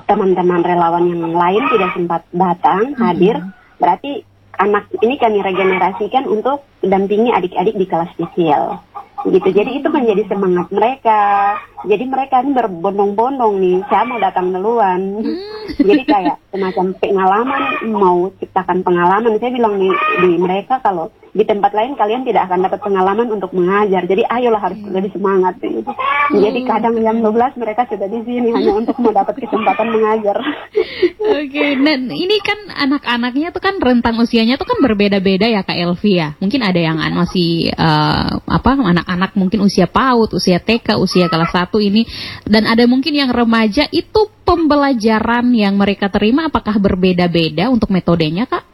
teman-teman relawan yang lain tidak sempat datang hadir, berarti anak ini kami regenerasikan untuk dampingi adik-adik di kelas kecil. Gitu. Jadi itu menjadi semangat mereka. Jadi mereka ini berbondong-bondong nih, saya mau datang duluan. Jadi kayak semacam pengalaman, mau ciptakan pengalaman. Saya bilang di mereka, kalau di tempat lain kalian tidak akan dapat pengalaman untuk mengajar. Jadi ayolah, harus lebih semangat. Gitu. Jadi kadang jam 12 mereka sudah di sini hanya untuk mau dapat kesempatan mengajar. Oke, dan ini kan anak-anaknya tuh kan rentang usianya tuh kan berbeda-beda ya Kak Elvi ya. Mungkin ada yang masih anak-anak mungkin usia PAUD, usia TK, usia kelas 1 ini, dan ada mungkin yang remaja. Itu pembelajaran yang mereka terima apakah berbeda-beda untuk metodenya, Kak?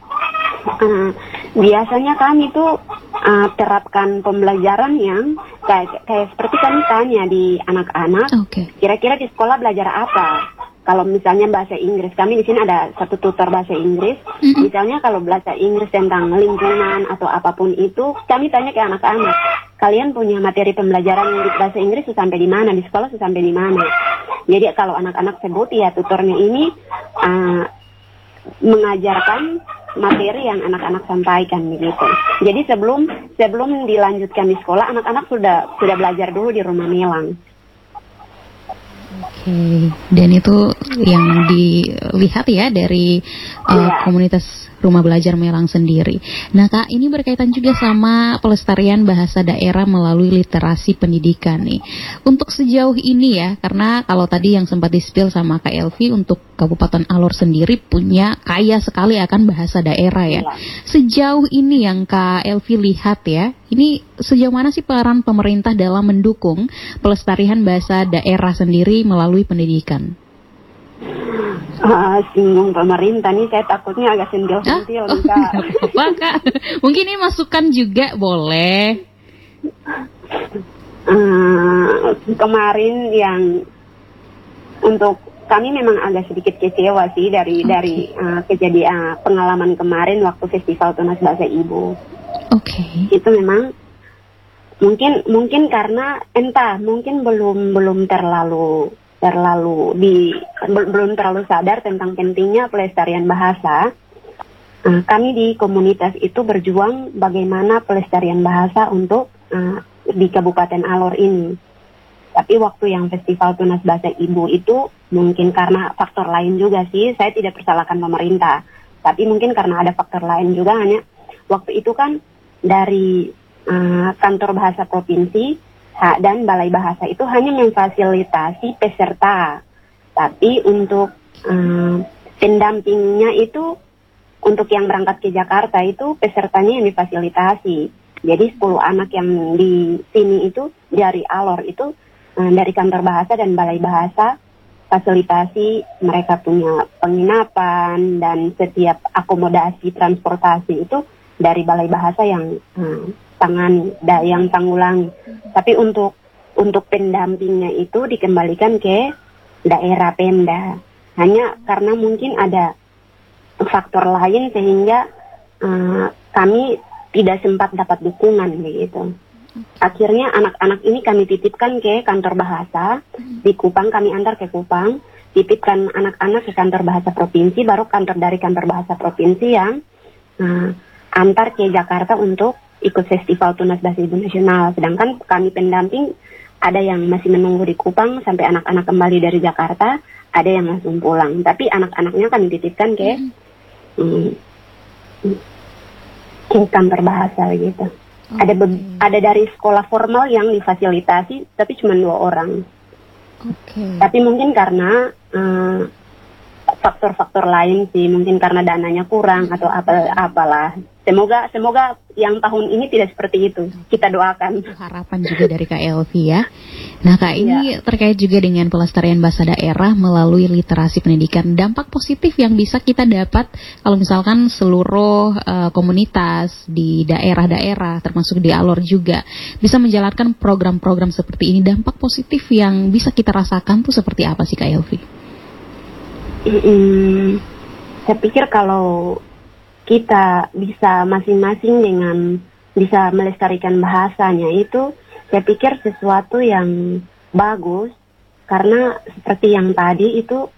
Biasanya kami tuh terapkan pembelajaran yang kayak seperti kami tanya di anak-anak, kira-kira di sekolah belajar apa? Kalau misalnya bahasa Inggris, kami di sini ada satu tutor bahasa Inggris. Misalnya kalau bahasa Inggris tentang lingkungan atau apapun itu, kami tanya ke anak-anak, kalian punya materi pembelajaran di bahasa Inggris sampai di mana, di sekolah sampai di mana? Jadi kalau anak-anak sebut, ya tutornya ini mengajarkan materi yang anak-anak sampaikan begitu. Jadi sebelum dilanjutkan di sekolah, anak-anak sudah belajar dulu di rumah Melang. Oke, dan itu yang dilihat ya dari komunitas Rumah Belajar Melang sendiri. Nah Kak, ini berkaitan juga sama pelestarian bahasa daerah melalui literasi pendidikan nih. Untuk sejauh ini ya, karena kalau tadi yang sempat di-spill sama Kak Elvi, untuk Kabupaten Alor sendiri punya kaya sekali akan bahasa daerah ya. Sejauh ini yang Kak Elvi lihat ya, ini sejauh mana sih peran pemerintah dalam mendukung pelestarian bahasa daerah sendiri melalui pendidikan? Singgung pemerintah nih, saya takutnya agak sentil-sentil nih Kak. Apa Kak? Mungkin ini masukan juga boleh. Kemarin yang untuk kami memang agak sedikit kecewa sih dari kejadian pengalaman kemarin waktu Festival Tunas Bahasa Ibu. Itu memang mungkin karena mungkin belum terlalu sadar tentang pentingnya pelestarian bahasa. Kami di komunitas itu berjuang bagaimana pelestarian bahasa untuk di Kabupaten Alor ini. Tapi waktu yang Festival Tunas Bahasa Ibu itu mungkin karena faktor lain juga sih, saya tidak persalahkan pemerintah. Tapi mungkin karena ada faktor lain juga, hanya waktu itu kan dari kantor bahasa provinsi dan balai bahasa itu hanya memfasilitasi peserta. Tapi untuk pendampingnya itu, untuk yang berangkat ke Jakarta itu pesertanya yang difasilitasi. Jadi 10 anak yang di sini itu dari Alor itu dari kantor bahasa dan balai bahasa fasilitasi, mereka punya penginapan dan setiap akomodasi transportasi itu dari balai bahasa yang tanggulangi. Tapi untuk pendampingnya itu dikembalikan ke daerah Pemda. Hanya karena mungkin ada faktor lain sehingga kami tidak sempat dapat dukungan begitu. Akhirnya anak-anak ini kami titipkan ke kantor bahasa di Kupang, kami antar ke Kupang, titipkan anak-anak ke kantor bahasa provinsi, baru dari kantor bahasa provinsi yang antar ke Jakarta untuk ikut Festival Tunas Bahasa Ibu Nasional. Sedangkan kami pendamping ada yang masih menunggu di Kupang sampai anak-anak kembali dari Jakarta, ada yang langsung pulang. Tapi anak-anaknya kami titipkan ke kantor bahasa gitu. Ada dari sekolah formal yang difasilitasi, tapi cuma 2 orang. Tapi mungkin karena faktor-faktor lain sih, mungkin karena dananya kurang atau apalah. Semoga yang tahun ini tidak seperti itu. Kita doakan. Harapan juga dari Kak Elvi ya. Nah Kak, ini terkait juga dengan pelestarian bahasa daerah melalui literasi pendidikan. Dampak positif yang bisa kita dapat kalau misalkan seluruh komunitas di daerah-daerah, termasuk di Alor juga, bisa menjalankan program-program seperti ini. Dampak positif yang bisa kita rasakan tuh seperti apa sih Kak Elvi? Saya pikir kalau kita bisa masing-masing dengan bisa melestarikan bahasanya itu, saya pikir sesuatu yang bagus, karena seperti yang tadi itu